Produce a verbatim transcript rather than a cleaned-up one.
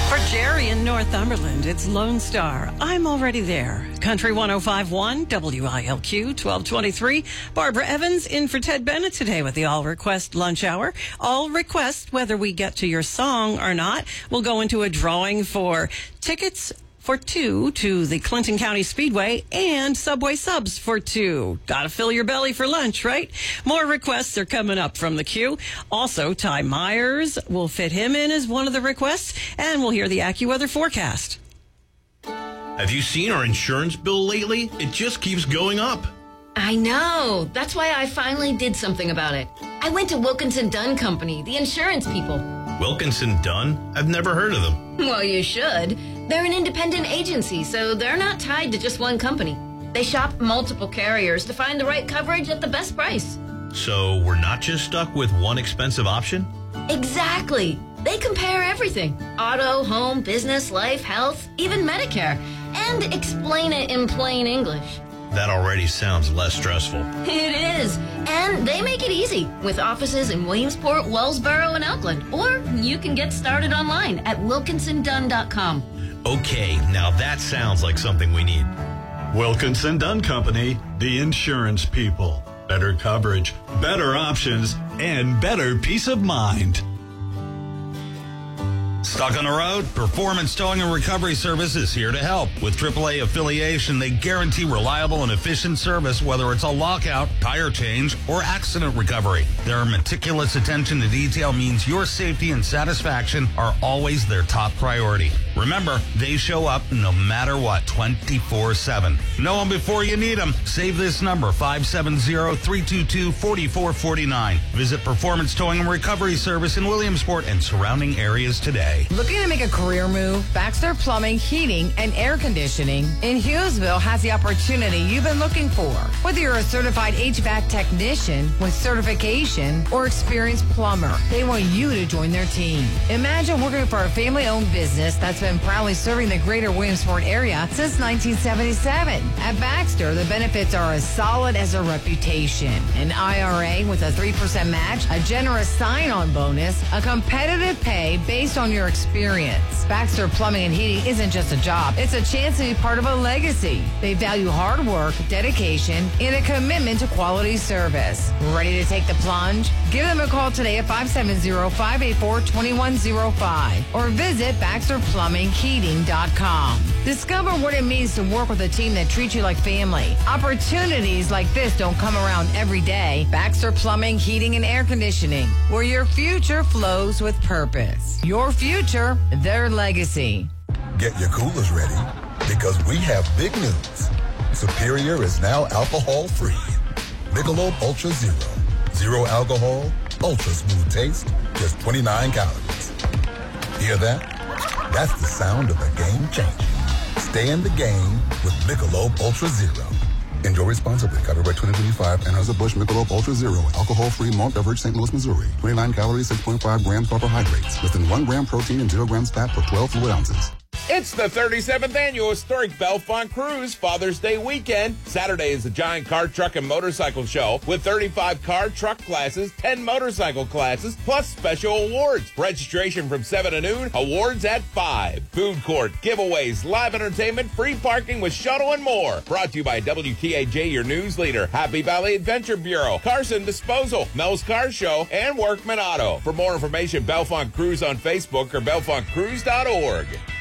For Jerry in Northumberland, it's Lone Star. I'm already there. Country one oh five point one, W I L Q, twelve twenty-three. Barbara Evans in for Ted Bennett today with the All Request Lunch Hour. All requests, whether we get to your song or not, we'll go into a drawing for tickets for two to the Clinton County Speedway and Subway subs for two. Gotta fill your belly for lunch, right? More requests are coming up from the queue. Also, Ty Myers, will fit him in as one of the requests, and we'll hear the AccuWeather forecast. Have you seen our insurance bill lately? It just keeps going up. I know. That's why I finally did something about it. I went to Wilkinson Dunn Company, the insurance people. Wilkinson Dunn? I've never heard of them. Well, you should. They're an independent agency, so they're not tied to just one company. They shop multiple carriers to find the right coverage at the best price. So we're not just stuck with one expensive option? Exactly. They compare everything. Auto, home, business, life, health, even Medicare. And explain it in plain English. That already sounds less stressful. It is. And they make it easy with offices in Williamsport, Wellsboro, and Oakland. Or you can get started online at wilkinson dunn dot com. Okay, now that sounds like something we need. Wilkinson Dunn Company, the insurance people. Better coverage, better options, and better peace of mind. Stuck on the road? Performance Towing and Recovery Service is here to help. With triple A affiliation, they guarantee reliable and efficient service, whether it's a lockout, tire change, or accident recovery. Their meticulous attention to detail means your safety and satisfaction are always their top priority. Remember, they show up no matter what, twenty-four seven. Know them before you need them. Save this number, five seven zero, three two two, four four four nine. Visit Performance Towing and Recovery Service in Williamsport and surrounding areas today. Looking to make a career move? Baxter Plumbing, Heating, and Air Conditioning in Hughesville has the opportunity you've been looking for. Whether you're a certified H V A C technician with certification or experienced plumber, they want you to join their team. Imagine working for a family-owned business that's been proudly serving the greater Williamsport area since nineteen seventy-seven. At Baxter, the benefits are as solid as a reputation. An I R A with a three percent match, a generous sign-on bonus, a competitive pay based on your experience. Baxter Plumbing and Heating isn't just a job. It's a chance to be part of a legacy. They value hard work, dedication, and a commitment to quality service. Ready to take the plunge? Give them a call today at five seven zero, five eight four, two one zero five or visit baxter plumbing heating dot com. Discover what it means to work with a team that treats you like family. Opportunities like this don't come around every day. Baxter Plumbing, Heating, and Air Conditioning, where your future flows with purpose. Your future, their legacy. Get your coolers ready because we have big news. Superior is now alcohol-free. Michelob Ultra Zero. Zero alcohol, ultra smooth taste, just twenty-nine calories. Hear that? That's the sound of a game changer. Stay in the game with Michelob Ultra Zero. Enjoy responsibly. Copyright twenty twenty-five. Anheuser-Busch Michelob Ultra Zero. Alcohol-free malt beverage, Saint Louis, Missouri. twenty-nine calories, six point five grams carbohydrates. Within one gram protein and zero grams fat per twelve fluid ounces. It's the thirty-seventh Annual Historic Bellefonte Cruise Father's Day Weekend. Saturday is the giant car, truck, and motorcycle show with thirty-five car, truck classes, ten motorcycle classes, plus special awards. Registration from seven to noon, awards at five. Food court, giveaways, live entertainment, free parking with shuttle, and more. Brought to you by W T A J, your news leader, Happy Valley Adventure Bureau, Carson Disposal, Mel's Car Show, and Workman Auto. For more information, Bellefonte Cruise on Facebook or bellefonte cruise dot org.